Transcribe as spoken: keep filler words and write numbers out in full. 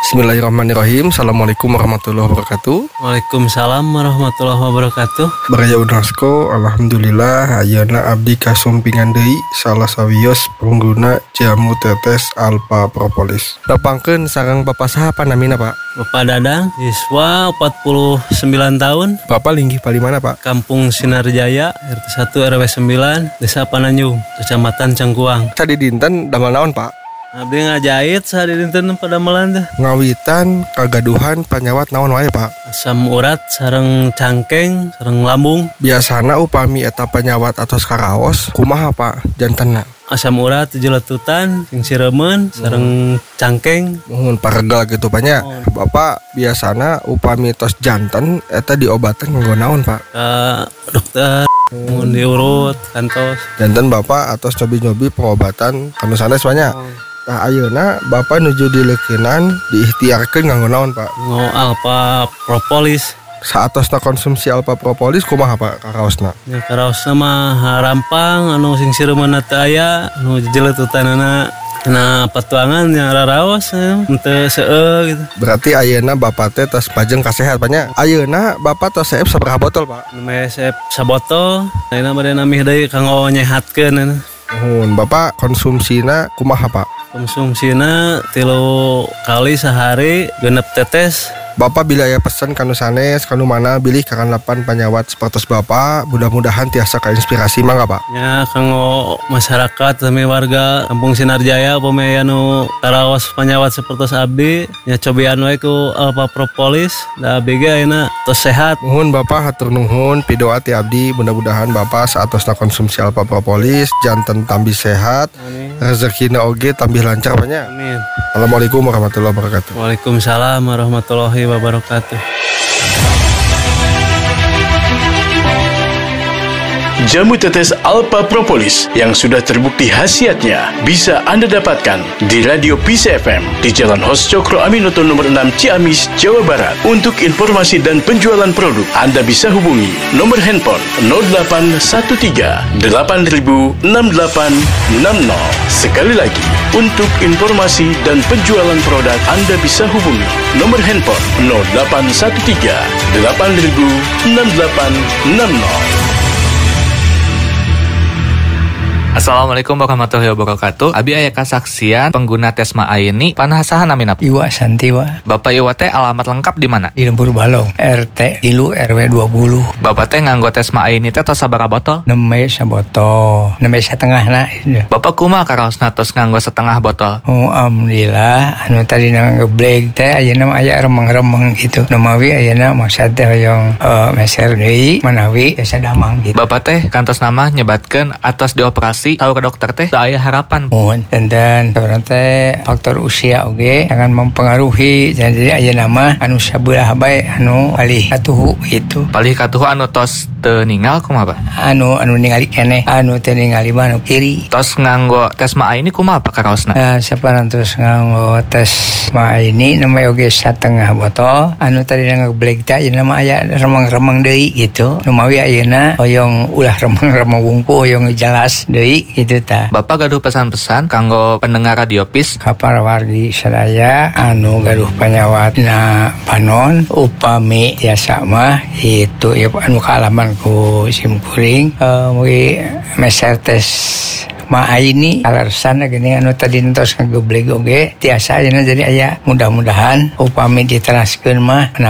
Bismillahirrahmanirrahim. Assalamualaikum warahmatullahi wabarakatuh. Waalaikumsalam warahmatullahi wabarakatuh. Baraya Unasko, alhamdulillah ayeuna abdi kasumpingan deui salah sawios pengguna jamu tetes Alpha Propolis. Dapangkeun sareng Bapak saha panamina, Pak? Bapak Dadang, siswa empat puluh sembilan tahun. Bapak linggih pali mana, Pak? Kampung Sinarjaya, R T satu R W sembilan, Desa Pananjung, Kecamatan Cangkuang. Sadi dinten damel naon, Pak? Abdi ngajahit sehari dinten pada melanda. Ngawitan kagaduhan panyawat naon wae, Pak? Asam urat sareng cangkeng sareng lambung. Biasana upami eta panyawat atos karaos kumaha, Pak, jantenna? Asam urat jeletutan sing siremen sareng cangkeng Mohon paregal gitu banyak. Bapak biasana upami tos janten eta diobatan nganggo naon, Pak? ke dokter mun diurut kantos. Janten Bapak atos nyobi-nyobi pengobatan kanu sanes banyak. Nah ayeuna Bapak nuju dileukeunnan diikhtiarkeun nganggo naon, Pak? Ngo Alpha Propolis. Saatosna konsumsi Alpha Propolis kumaha, Pak, karaosna? Ya karaosna mah rampang anu sing sireumna teu aya, anu jeletutanana na patuangan nya raraos henteu seueur gitu. Berarti ayeuna Bapak teh tos pajeng kasehat banyak. Ayeuna Bapak tos seep sabaraha botol, Pak? Name sep sabotol, ayeuna bade namih deui kanggo nyehatkeun. Nuhun, Bapak konsumsina kumaha, Pak? Konsumsina tilu kali sehari genep tetes. Bapak bila aya pesan kanu sanes kanu mana bilih kakanapan panyawat sapertos Bapak, mudah-mudahan tiasa kainspirasi mangga, Pak. Ya kanggo masyarakat sami warga Kampung Sinarjaya upami aya nu karaos panyawat sapertos abdi nya cobian wae ku Alpha Propolis da abdi ge ayeuna tos sehat. Nuhun Bapak, hatur nuhun pidoa ti abdi, mudah-mudahan Bapak saatosna konsumsi Alpha Propolis janten tambih sehat, rezekina oge tambih lancar banyak. Amin. Assalamualaikum warahmatullahi wabarakatuh. Waalaikumsalam warahmatullahi wabarakatuh. Jamu tetes Alpha Propolis yang sudah terbukti khasiatnya bisa Anda dapatkan di Radio Peace F M di Jalan Hos Cokro Aminoto nomor enam Ciamis, Jawa Barat. Untuk informasi dan penjualan produk, Anda bisa hubungi nomor handphone nol delapan satu tiga delapan nol enam delapan enam nol. Sekali lagi, untuk informasi dan penjualan produk, Anda bisa hubungi nomor handphone nol delapan satu tiga delapan nol enam delapan enam nol. Assalamualaikum warahmatullahi wabarakatuh. Abi aya kasaksian pengguna Tesma Aini panasahan namina. Iwa Santiwa. Bapak Iwa teh alamat lengkap di mana? Di Lembur Balong, R T tilu R W dua puluh. Bapak teh nganggo Tesma Aini teh tos sabaraha botol? Neme sabotol, neme setengah na. Bapak kumaha karaosna tos nganggo setengah botol? Oh alhamdulillah, anu tadi ngebleg teh ayeuna aya remeng-remeng gitu. Numawi ayeuna maksud teh hoyong uh, meser deui manawi biasa damang gitu. Bapak teh kantos nama nyebatkeun atos dioperasi tahu ke dokter teh da aya harapan. Mohon dan sebenarnya teh faktor usia oge jangan mempengaruhi. Jadi ayeuna mah anu sabelah bae anu palih katuhu gitu. Palih katuhu anu tos teu ninggal kumaha, Pak? Anu anu ningali keneh, anu teu ningali mah anu kiri. Tos nganggo Tesma Aini kumaha Pak karaosna? Nah, saparantos nganggo Tesma Aini namanya oge setengah botol. Anu tadi ngebleg teh ayeuna mah aya remeng-remeng deui gitu. Numawi ayeuna hoyong ulah remeng-remeng wungku hoyong jelas deui gitu ta. Bapak gaduh pesan-pesan kanggo pendengar Radio Peace ka para wargi sadaya anu gaduh panyawatna panon upami tiasa mah itu ya anu kaalaman ku simkuring uh, mugi meser tes Ma Aini alasan gini anu tadi entos ngagebleg oge tiasa ayeuna jadi aya mudah-mudahan upami diteraskeun mah